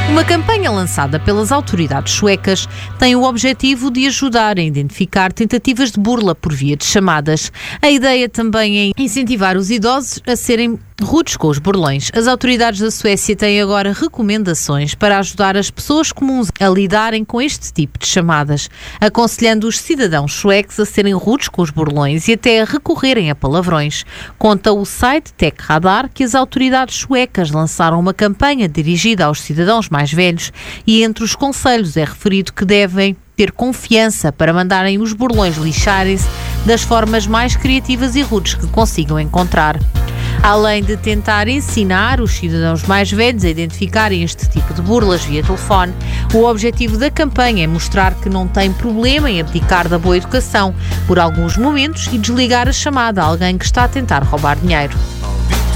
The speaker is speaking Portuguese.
Uma campanha lançada pelas autoridades suecas tem o objetivo de ajudar a identificar tentativas de burla por via de chamadas. A ideia também é incentivar os idosos a serem rudes com os burlões. As autoridades da Suécia têm agora recomendações para ajudar as pessoas comuns a lidarem com este tipo de chamadas, aconselhando os cidadãos suecos a serem rudes com os burlões e até a recorrerem a palavrões. Conta o site Tech Radar que as autoridades suecas lançaram uma campanha dirigida aos cidadãos mais velhos e entre os conselhos é referido que devem ter confiança para mandarem os burlões lixarem-se das formas mais criativas e rudes que consigam encontrar. Além de tentar ensinar os cidadãos mais velhos a identificarem este tipo de burlas via telefone, o objetivo da campanha é mostrar que não tem problema em abdicar da boa educação por alguns momentos e desligar a chamada a alguém que está a tentar roubar dinheiro.